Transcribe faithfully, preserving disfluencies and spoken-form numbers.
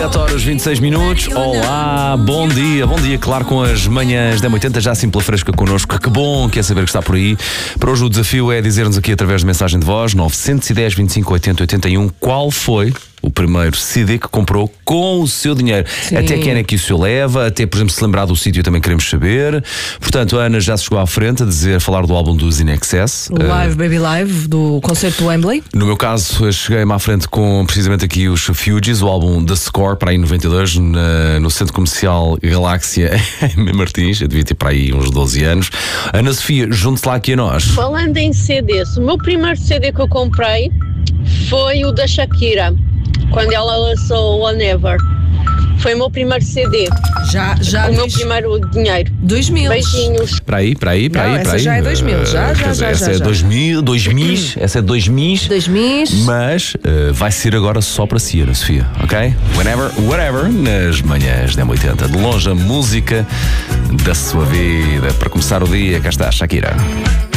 sete horas e vinte e seis minutos. Olá, bom dia, bom dia, claro, com as manhãs da M oitenta, já assim pela fresca connosco. Que bom, quer saber que está por aí. Para hoje o desafio é dizer-nos aqui através de mensagem de voz nove um zero, vinte e cinco, oitenta, oitenta e um qual foi o primeiro C D que comprou com o seu dinheiro. Sim. Até quem é que isso leva, até, por exemplo, se lembrar do sítio também queremos saber. Portanto, a Ana já se chegou à frente a dizer, a falar do álbum dos In Excess. Live uh, Baby Live, do concerto do Wembley. No meu caso, cheguei-me à frente com precisamente aqui os Fugees, o álbum The Score, para aí em noventa e dois, na, no Centro Comercial Galáxia, em Martins. Eu devia ter para aí uns doze anos. Ana Sofia, junte-se lá aqui a nós. Falando em C Ds, o meu primeiro C D que eu comprei foi o da Shakira, quando ela lançou o Never. Foi o meu primeiro C D. Já, já. O meu primeiro dinheiro. dois mil. Beijinhos. Para aí, para aí, para Não, aí. essa para aí. já é dois mil. Já, já, já. Essa já, é já. dois mil, dois mil, essa é dois mil. dois mil. Mas uh, vai ser agora só para si, Ana Sofia, ok? Whenever, whatever, nas manhãs da M oitenta. De longe a música da sua vida. Para começar o dia, cá está a Shakira.